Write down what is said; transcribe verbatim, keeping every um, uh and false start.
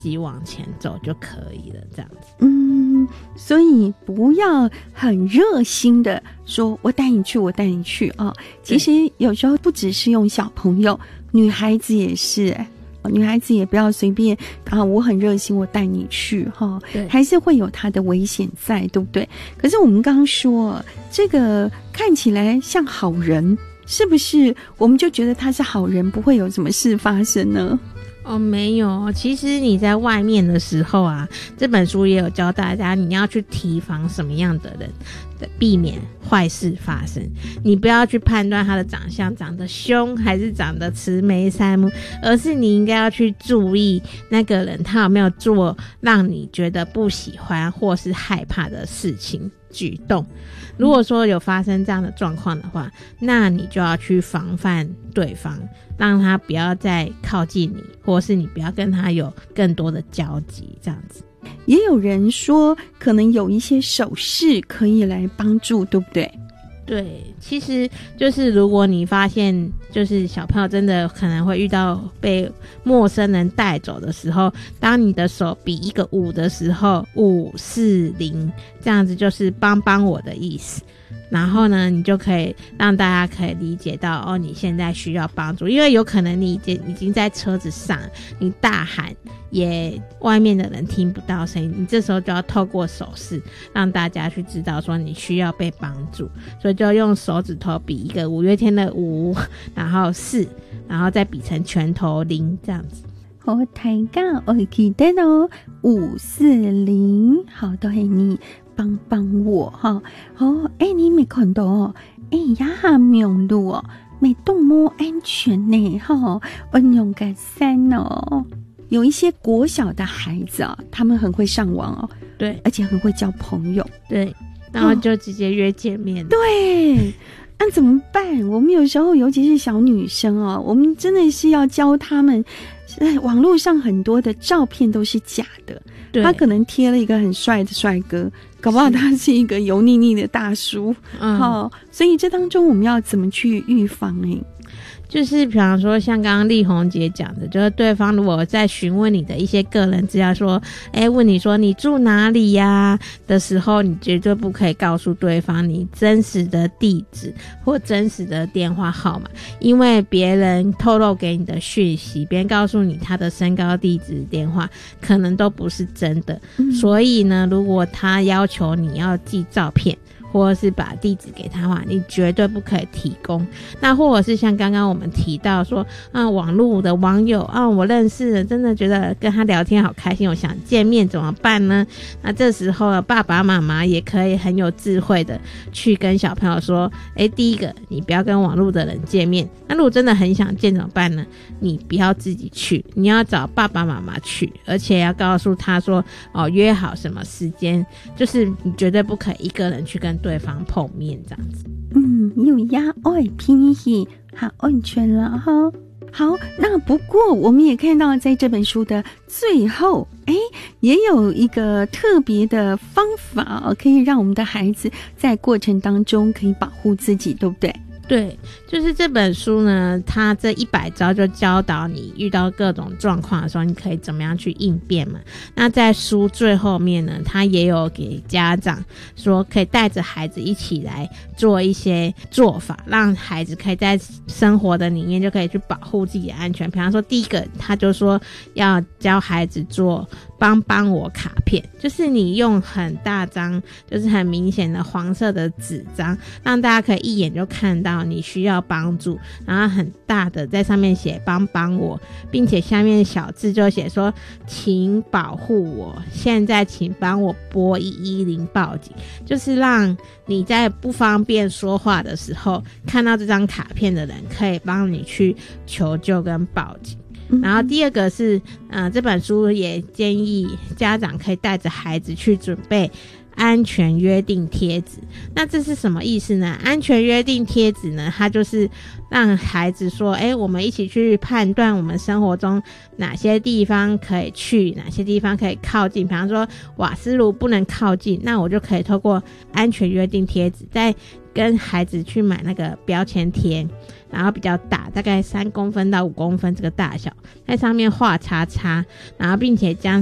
己往前走就可以了，这样子。 嗯，所以不要很热心的说我带你去我带你去啊、哦。其实有时候不只是用小朋友，女孩子也是，女孩子也不要随便啊，我很热心我带你去哈、哦，还是会有它的危险在，对不对？可是我们刚刚说这个看起来像好人，是不是我们就觉得他是好人，不会有什么事发生呢？ 哦，没有，其实你在外面的时候啊，这本书也有教大家你要去提防什么样的人，避免坏事发生。你不要去判断他的长相长得凶还是长得慈眉善目，而是你应该要去注意那个人他有没有做让你觉得不喜欢或是害怕的事情举动。如果说有发生这样的状况的话，那你就要去防范对方，让他不要再靠近你，或是你不要跟他有更多的交集，这样子。 也有人说可能有一些手势可以来帮助，对不对？ 对，其实就是如果你发现就是小朋友真的可能会遇到被陌生人带走的时候，当你的手比一个五的时候，五四零这样子就是帮帮我的意思。然后呢，你就可以让大家可以理解到哦，你现在需要帮助，因为有可能你已经已经在车子上，你大喊也外面的人听不到声音，你这时候就要透过手势让大家去知道说你需要被帮助，所以就用手指头比一个五月天的五，然后四，然后再比成拳头零这样子。 好，大家我记得咯，五四零，好，都是你帮帮我哈。哦，哎、欸，你没看到哦？哎、欸，呀哈明路哦，没动摸安全呢哈。恩勇改三哦，有一些国小的孩子啊，他们很会上网哦， 对， 而且很会交朋友， 对，然后就直接约见面、哦。 对。那怎么办？我们有时候尤其是小女生哦，我们真的是要教他们，网络上很多的照片都是假的，他可能贴了一个很帅的帅哥，搞不好他是一个油腻腻的大叔。嗯，好，所以这当中我们要怎么去预防呢？ 就是比方说像刚刚丽红姐讲的，就是对方如果在询问你的一些个人资料，说诶问你说你住哪里呀的时候，你绝对不可以告诉对方你真实的地址或真实的电话号码，因为别人透露给你的讯息，别人告诉你他的身高地址电话可能都不是真的、嗯、所以呢如果他要求你要寄照片或者是把地址给他的话，你绝对不可以提供。那或者是像刚刚我们提到说啊，网络的网友啊，我认识了，真的觉得跟他聊天好开心，我想见面怎么办呢？那这时候爸爸妈妈也可以很有智慧的去跟小朋友说，诶，第一个你不要跟网络的人见面，那如果真的很想见怎么办呢？你不要自己去，你要找爸爸妈妈去，而且要告诉他说哦，约好什么时间，就是你绝对不可以一个人去跟对方碰面这样子。 嗯，有呀，爱拼戏，好安全了哈。好，那不过我们也看到在这本书的最后，诶，也有一个特别的方法，可以让我们的孩子在过程当中可以保护自己，对不对？ 对，就是这本书呢，它这一百招就教导你遇到各种状况的时候，你可以怎么样去应变嘛。那在书最后面呢，它也有给家长说，可以带着孩子一起来做一些做法，让孩子可以在生活的里面就可以去保护自己的安全。比方说，第一个，他就说要教孩子做帮帮我卡片，就是你用很大张，就是很明显的黄色的纸张，让大家可以一眼就看到你需要帮助，然后很大的在上面写帮帮我，并且下面小字就写说请保护我，现在请帮我拨一一零报警，就是让你在不方便说话的时候看到这张卡片的人可以帮你去求救跟报警。然后第二个是呃，这本书也建议家长可以带着孩子去准备安全约定贴纸。那这是什么意思呢？安全约定贴纸呢，它就是让孩子说，诶，我们一起去判断我们生活中哪些地方可以去，哪些地方可以靠近。比方说瓦斯炉不能靠近，那我就可以透过安全约定贴纸在跟孩子去买那个标签贴，然后比较大，大概三公分到五公分这个大小，在上面画叉叉，然后并且将